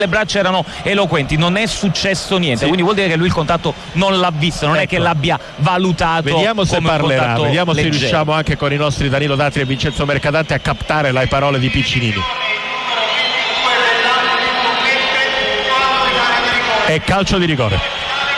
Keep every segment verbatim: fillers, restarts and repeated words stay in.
le braccia erano eloquenti, non è successo niente, sì. Quindi vuol dire che lui il contatto non l'ha visto, non ecco. È che l'abbia valutato. Vediamo se parlerà, vediamo leggero. Se riusciamo anche con i nostri Danilo Datri e Vincenzo Mercadante a captare le parole di Piccinini. E calcio di rigore.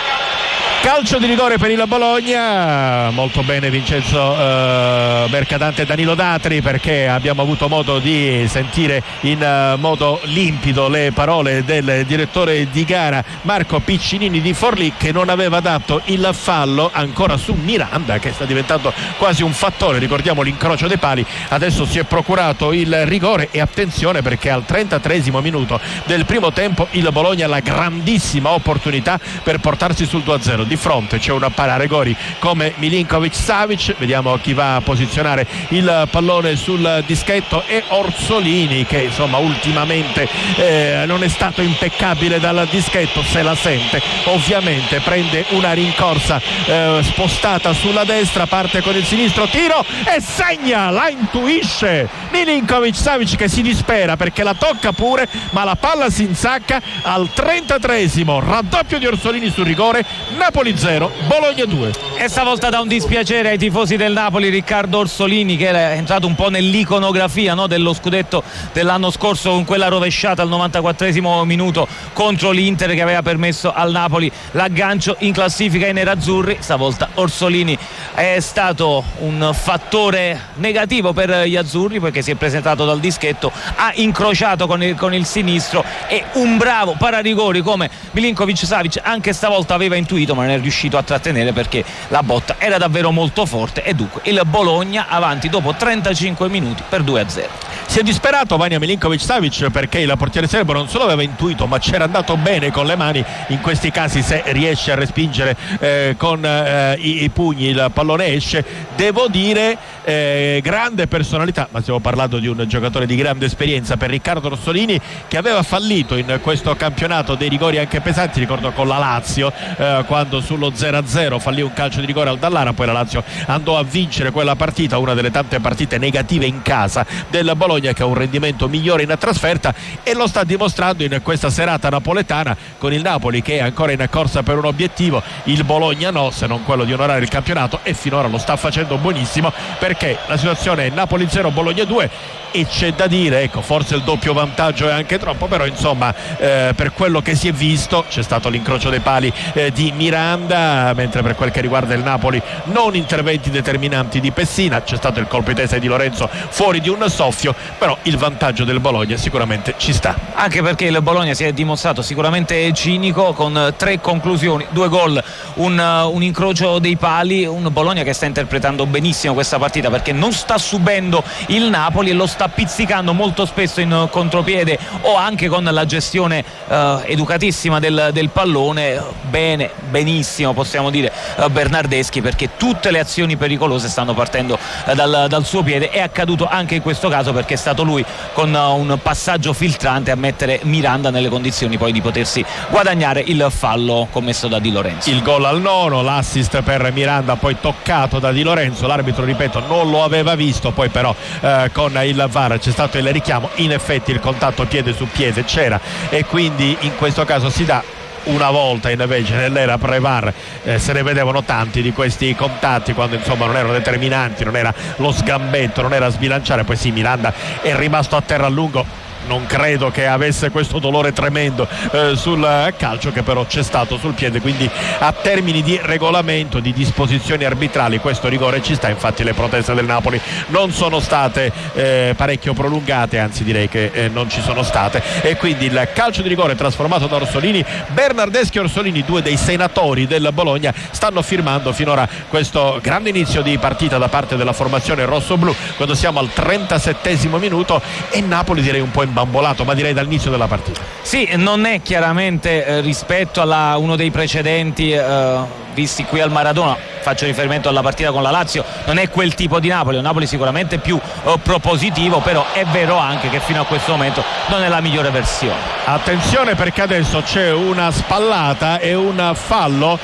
Calcio di rigore per il Bologna, molto bene Vincenzo eh, Mercadante e Danilo Datri, perché abbiamo avuto modo di sentire in uh, modo limpido le parole del direttore di gara Marco Piccinini di Forlì, che non aveva dato il fallo ancora su Miranda, che sta diventando quasi un fattore, ricordiamo l'incrocio dei pali, adesso si è procurato il rigore. E attenzione, perché al trentatreesimo minuto del primo tempo il Bologna ha la grandissima opportunità per portarsi sul due a zero. Di fronte c'è un Pararegori come Milinkovic Savic, vediamo chi va a posizionare il pallone sul dischetto, e Orsolini, che insomma ultimamente eh, non è stato impeccabile dal dischetto, se la sente ovviamente, prende una rincorsa eh, spostata sulla destra, parte con il sinistro, tiro e segna, la intuisce Milinkovic Savic, che si dispera perché la tocca pure, ma la palla si insacca. Al trentatreesimo raddoppio di Orsolini sul rigore, Napoli zero, Bologna due. E stavolta dà un dispiacere ai tifosi del Napoli Riccardo Orsolini, che era entrato un po' nell'iconografia, no, dello scudetto dell'anno scorso, con quella rovesciata al novantaquattresimo minuto contro l'Inter, che aveva permesso al Napoli l'aggancio in classifica ai nerazzurri. Stavolta Orsolini è stato un fattore negativo per gli azzurri, perché si è presentato dal dischetto, ha incrociato con il, con il sinistro, e un bravo pararigori come Milinkovic Savic anche stavolta aveva intuito, ma non è riuscito a trattenere perché la botta era davvero molto forte. E dunque il Bologna avanti dopo trentacinque minuti per due a zero. Si è disperato Vanja Milinkovic Savic, perché il portiere serbo non solo aveva intuito, ma c'era andato bene con le mani. In questi casi, se riesce a respingere eh, con eh, i, i pugni il pallone esce. Devo dire eh, grande personalità, ma stiamo parlando di un giocatore di grande esperienza, per Riccardo Orsolini, che aveva fallito in questo campionato dei rigori anche pesanti. Ricordo con la Lazio eh, quando sullo zero a zero fallì un calcio di rigore al Dallara, poi la Lazio andò a vincere quella partita, una delle tante partite negative in casa del Bologna, che ha un rendimento migliore in trasferta, e lo sta dimostrando in questa serata napoletana con il Napoli, che è ancora in corsa per un obiettivo, il Bologna no, se non quello di onorare il campionato, e finora lo sta facendo buonissimo, perché la situazione è Napoli zero, Bologna due. E c'è da dire, ecco, forse il doppio vantaggio è anche troppo, però insomma eh, per quello che si è visto c'è stato l'incrocio dei pali eh, di Miranda, mentre per quel che riguarda il Napoli non interventi determinanti di Pessina, c'è stato il colpo di testa di Lorenzo fuori di un soffio, però il vantaggio del Bologna sicuramente ci sta. Anche perché il Bologna si è dimostrato sicuramente cinico, con tre conclusioni, due gol, un, un incrocio dei pali, un Bologna che sta interpretando benissimo questa partita, perché non sta subendo il Napoli e lo sta pizzicando molto spesso in contropiede, o anche con la gestione eh, educatissima del, del pallone. Bene, benissimo possiamo dire eh, Bernardeschi, perché tutte le azioni pericolose stanno partendo eh, dal, dal suo piede. È accaduto anche in questo caso, perché è stato lui con uh, un passaggio filtrante a mettere Miranda nelle condizioni poi di potersi guadagnare il fallo commesso da Di Lorenzo. Il gol al nono, l'assist per Miranda poi toccato da Di Lorenzo, l'arbitro ripeto non lo aveva visto, poi però eh, con il V A R c'è stato il richiamo, in effetti il contatto piede su piede c'era, e quindi in questo caso si dà una volta. Invece nell'era pre-V A R eh, se ne vedevano tanti di questi contatti, quando insomma non erano determinanti, non era lo sgambetto, non era sbilanciare. Poi sì, Miranda è rimasto a terra a lungo, non credo che avesse questo dolore tremendo eh, sul calcio, che però c'è stato sul piede, quindi a termini di regolamento, di disposizioni arbitrali, questo rigore ci sta. Infatti le proteste del Napoli non sono state eh, parecchio prolungate, anzi direi che eh, non ci sono state, e quindi il calcio di rigore trasformato da Orsolini. Bernardeschi e Orsolini, due dei senatori del Bologna, stanno firmando finora questo grande inizio di partita da parte della formazione rossoblu, quando siamo al trentasettesimo minuto, e Napoli direi un po' in bambolato, ma direi dall'inizio della partita. Sì, non è chiaramente eh, rispetto a uno dei precedenti eh, visti qui al Maradona, faccio riferimento alla partita con la Lazio, non è quel tipo di Napoli, un Napoli sicuramente più eh, propositivo, però è vero anche che fino a questo momento non è la migliore versione. Attenzione, perché adesso c'è una spallata e un fallo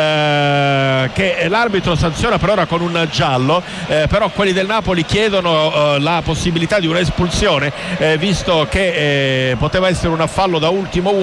eh, che l'arbitro sanziona per ora con un giallo, eh, però quelli del Napoli chiedono eh, la possibilità di un'espulsione, eh, visto che eh, poteva essere un fallo da ultimo